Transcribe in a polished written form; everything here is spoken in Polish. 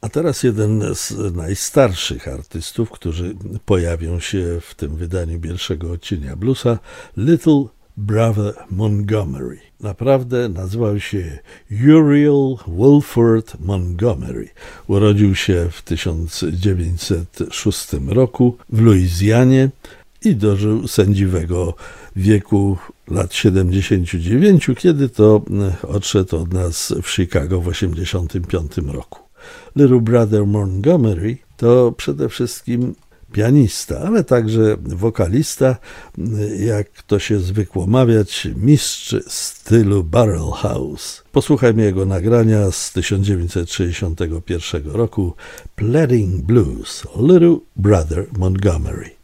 A teraz jeden z najstarszych artystów, którzy pojawią się w tym wydaniu pierwszego odcienia bluesa, Little Brother Montgomery. Naprawdę nazywał się Uriel Wilford Montgomery. Urodził się w 1906 roku w Luizjanie i dożył sędziwego wieku lat 79, kiedy to odszedł od nas w Chicago w 1985 roku. Little Brother Montgomery to przede wszystkim pianista, ale także wokalista, jak to się zwykło mawiać, mistrz stylu Barrel House. Posłuchajmy jego nagrania z 1961 roku, Pleading Blues, Little Brother Montgomery.